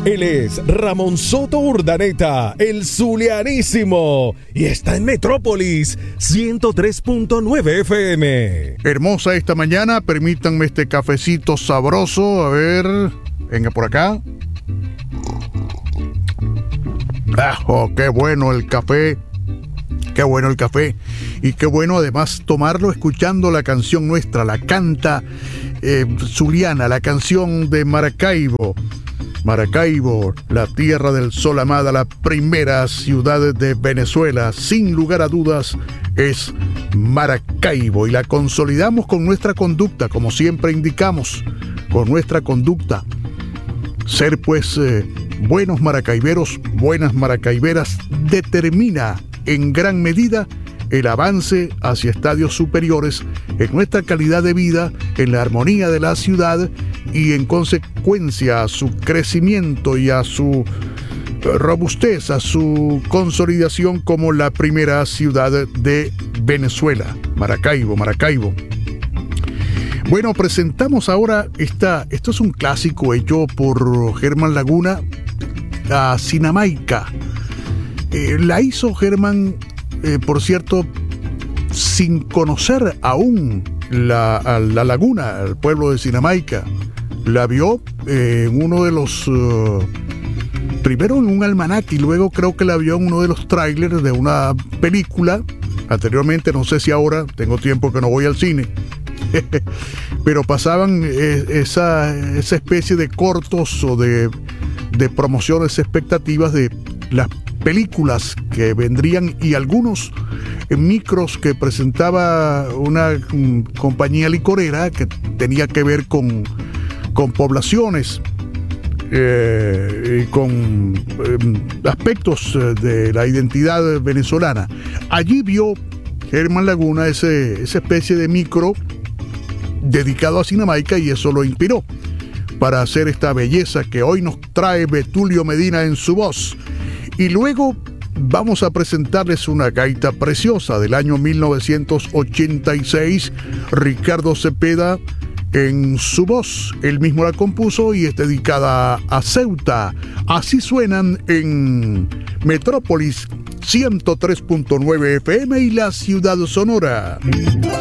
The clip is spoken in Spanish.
Él es Ramón Soto Urdaneta, el zulianísimo, y está en Metrópolis 103.9 FM. Hermosa esta mañana, permítanme este cafecito sabroso. A ver, venga por acá. Qué bueno el café. Qué bueno el café. Y qué bueno además tomarlo escuchando la canción nuestra, la canta zuliana, la canción de Maracaibo. Maracaibo, la tierra del sol amada, la primera ciudad de Venezuela, sin lugar a dudas, es Maracaibo. Y la consolidamos con nuestra conducta, como siempre indicamos, con nuestra conducta. Ser pues buenos maracaiberos, buenas maracaiberas, determina en gran medida el avance hacia estadios superiores en nuestra calidad de vida, en la armonía de la ciudad y en consecuencia a su crecimiento y a su robustez, a su consolidación como la primera ciudad de Venezuela, Maracaibo. Bueno, presentamos ahora esto es un clásico hecho por Germán Laguna a Sinamaica. La hizo Germán, por cierto, sin conocer aún la laguna, el pueblo de Sinamaica. La vio en uno de los... primero en un almanaque y luego creo que la vio en uno de los trailers de una película. Anteriormente, no sé si ahora, tengo tiempo que no voy al cine, pero pasaban esa especie de cortos o de promociones expectativas de las películas que vendrían y algunos micros que presentaba una compañía licorera que tenía que ver con poblaciones y con aspectos de la identidad venezolana. Allí vio Germán Laguna esa especie de micro dedicado a Sinamaica y eso lo inspiró para hacer esta belleza que hoy nos trae Betulio Medina en su voz. Y luego vamos a presentarles una gaita preciosa del año 1986, Ricardo Cepeda en su voz. Él mismo la compuso y es dedicada a Ceuta. Así suenan en Metrópolis 103.9 FM y la ciudad sonora.